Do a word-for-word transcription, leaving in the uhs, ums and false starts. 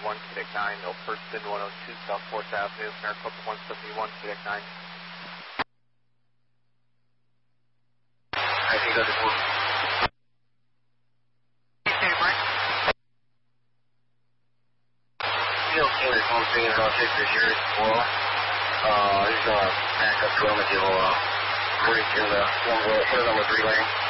one, Quebec nine, no person, one oh two South fourth Avenue, Maricopa one seventy-one, Quebec nine. I think that's cool. Okay, Frank. You know, King is one thing about six here as well. Uh, he's going to back up to him and give a uh, break in the one, one number three lane.